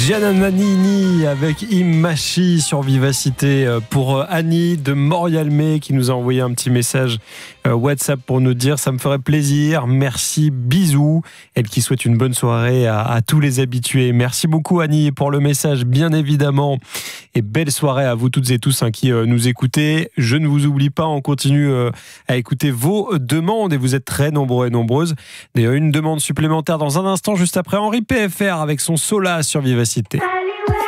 Gianna Nannini avec Imachi sur Vivacité pour Annie de Morialmé qui nous a envoyé un petit message WhatsApp pour nous dire ça me ferait plaisir, merci, bisous. Elle qui souhaite une bonne soirée à tous les habitués. Merci beaucoup Annie pour le message bien évidemment et belle soirée à vous toutes et tous qui nous écoutez. Je ne vous oublie pas, on continue à écouter vos demandes et vous êtes très nombreux et nombreuses. D'ailleurs une demande supplémentaire dans un instant juste après Henri PFR avec son Sola sur Vivacité.